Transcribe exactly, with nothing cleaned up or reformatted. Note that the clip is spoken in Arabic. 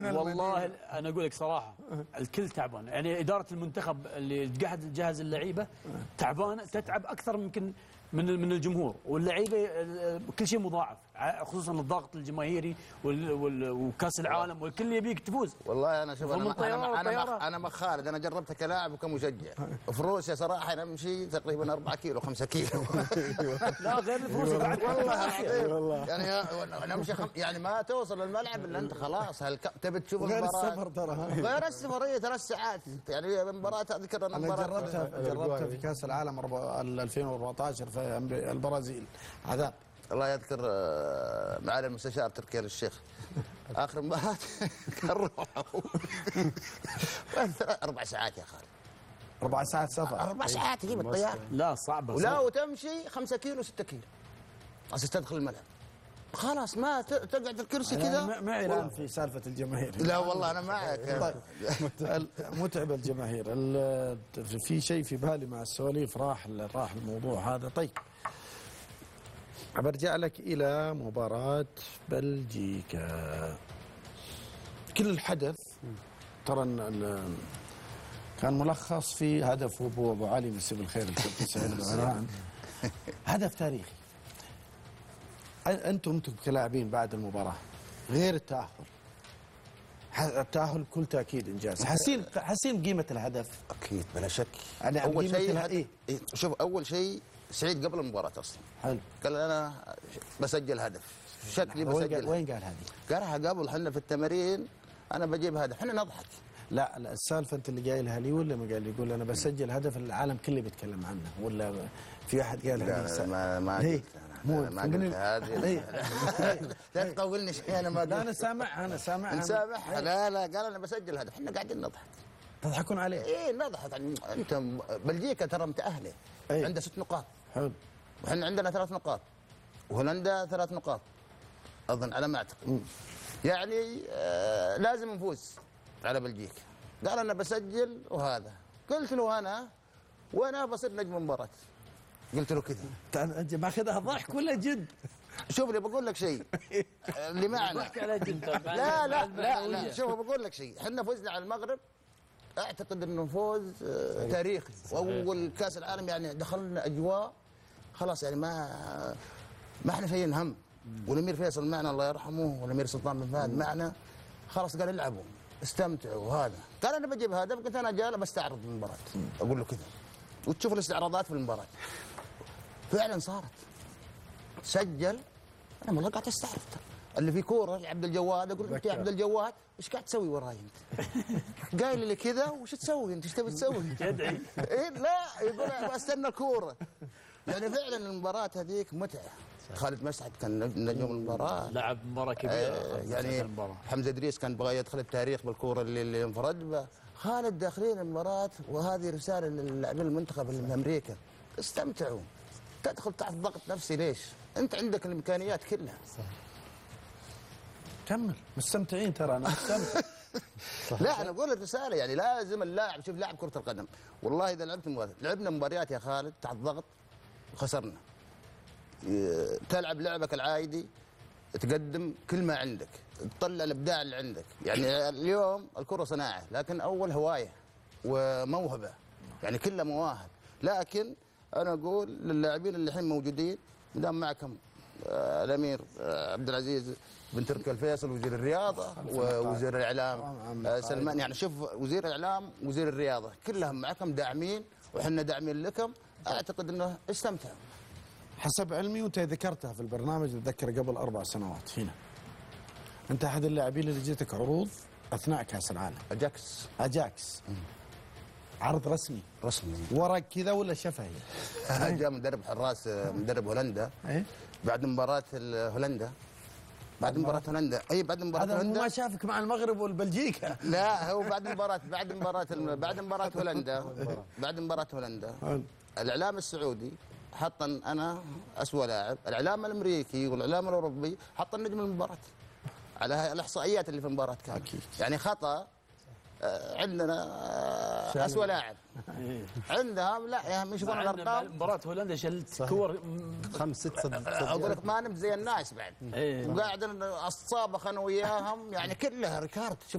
والله انا اقول لك صراحه الكل تعبان، يعني اداره المنتخب اللي قاعد تجهز اللعيبه تعبانه، تتعب اكثر يمكن من من الجمهور، واللعيبه كل شيء مضاعف، خصوصا الضغط الجماهيري وكاس العالم والكل يبيك تفوز. والله انا شوف انا انا انا انا مخ خالد، انا جربتها كلاعب وكمشجع. في روسيا صراحه نمشي تقريبا أربعة كيلو خمسة كيلو. لا غير الفلوس بعد والله العظيم يعني نمشي خم... يعني ما توصل الملعب الا انت خلاص هالك... تبي تشوف غير المباراه. السفر ترى غير السفريه ثلاث ساعات، يعني المباراه اذكر انا انا جربتها جربتها في كاس العالم ألفين وأربعة عشر في البرازيل، عذاب. الله يذكر معالي المستشار تركي آل الشيخ اخر مباراه كان روحوا اربع ساعات يا خالد. اربع ساعات سفر، اربع ساعات تجيب الطياره. لا صعبه ولا وتمشي خمسة كيلو ستة كيلو عشان تدخل الملعب. خلاص ما تقعد الكرسي كذا. ما اعلان في سالفه الجماهير. لا والله انا معك. متعب الجماهير. في شيء في بالي مع السواليف راح راح الموضوع هذا. طيب برجع لك الى مباراه بلجيكا. كل الحدث ترى كان ملخص في هدف ابو ابو علي مسي بالخير الكابتن سعيد العراعي. هدف تاريخي. انتم انتم كلاعبين بعد المباراه غير التاهل، التاهل بكل تاكيد انجاز، حاسين حاسين بقيمه الهدف؟ اكيد بلا شك. يعني اول شيء إيه؟ إيه؟ شوف اول شيء سعيد قبل المباراه اصلا حلو قال انا بسجل هدف، شكلي بسجل. وين قال هذه؟ قالها قبل احنا في التمارين انا بجيب هدف، احنا نضحك. لا لا السالفه انت اللي قايلها لي ولا ما قال؟ يقول انا بسجل هدف العالم كله بيتكلم عنه، ولا في احد قال هذه؟ ما ما قلت انا ما قلت هذه. لا تطولني شيء انا ما قلت. لا انا سامع انا سامع انا سامع. لا لا قال انا بسجل هدف، احنا قاعدين نضحك. تضحكون عليه؟ ايه نضحك. انت بلجيكا ترى متاهله عنده ست نقاط. حلو. وحنا عندنا ثلاث نقاط وهولندا ثلاث نقاط اظن على ما اعتقد. يعني آه لازم نفوز على بلجيكا. قال انا بسجل وهذا. قلت له انا وانا بصير نجم المباراه. قلت له كذا. انت ماخذها ضحك ولا جد؟ شوف لي بقول لك شيء اللي معنا ضحك على جد. لا لا لا, لا. شوف بقول لك شيء، احنا فزنا على المغرب اعتقد انه فوز آه تاريخي، واول كاس العالم يعني دخلنا اجواء خلاص، يعني ما ما احنا شايلين هم. والامير فيصل معنا الله يرحمه، والامير سلطان بن فهد معنا. خلاص قال العبوا استمتعوا وهذا. قال انا بجيب هدف. قلت انا جاي بستعرض المباراه. اقول له كذا وتشوف الاستعراضات في المباراه فعلا صارت. سجل. انا والله قاعد استعرض اللي في كوره عبد الجواد. اقول انت يا عبد الجواد ايش قاعد تسوي وراي انت؟ قايل لي كذا وش تسوي انت؟ ايش تبي تسوي؟ تدعي؟ إيه لا يقول استنى الكوره. يعني فعلا المباراه هذيك متعه. خالد مسعد كان نجم المباراه، لعب مباراه كبيره. آه يعني حمزه ادريس كان بغى يدخل التاريخ بالكوره اللي, اللي انفرد بها. خالد داخلين المباراه. وهذه رساله للاعبين المنتخب اللي من امريكا، استمتعوا. تدخل تحت ضغط نفسي ليش؟ انت عندك الامكانيات كلها. صح. كمل مستمتعين ترى انا مستمتع. لا انا اقول الرساله يعني لازم اللاعب. شوف لاعب كره القدم والله اذا لعبت مباريات، لعبنا مباريات يا خالد تحت ضغط وخسرنا. تلعب لعبك العادي تقدم كل ما عندك، تطلع الابداع اللي عندك. يعني اليوم الكره صناعه لكن اول هوايه وموهبه، يعني كلها مواهب. لكن انا اقول للاعبين اللي الحين موجودين مدام معكم آه الامير آه عبد العزيز بن تركي الفيصل وزير الرياضه ووزير الاعلام آه سلمان، يعني شوف وزير الاعلام وزير الرياضه كلهم معكم داعمين وحنا داعمين لكم. اعتقد انه استمتعوا. حسب علمي وانت ذكرتها في البرنامج، اتذكر قبل اربع سنوات هنا انت احد اللاعبين اللي جيتك عروض اثناء كاس العالم. اجاكس. اجاكس. عرض رسمي. رسمي. ورق كذا ولا شفهي؟ جاء مدرب حراس مدرب هولندا. ايه؟ بعد مباراه هولندا. بعد مباراة هولندا. اي بعد مباراة هولندا. هذا ما شافك مع المغرب والبلجيكا. لا هو بعد مباراة بعد مباراة بعد مباراة هولندا. بعد مباراة هولندا. الاعلام السعودي حط انا اسوء لاعب، الاعلام الامريكي والاعلام الاوروبي حط النجم المباراة على الاحصائيات اللي في المباراة كانت. يعني خطأ. عندنا اسوء لاعب. عندهم لا يشوفون الارقام. مباراة هولندا شلت كور خمس ست صد. اقول لك ما نمت زي الناس بعد. وقاعد الصابخ انا وياهم يعني كلها ريكارد.